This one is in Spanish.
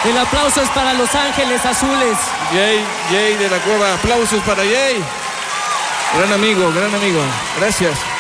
El aplauso es para Los Ángeles Azules. Jay de la Cueva, aplausos para Jay. Gran amigo, gracias.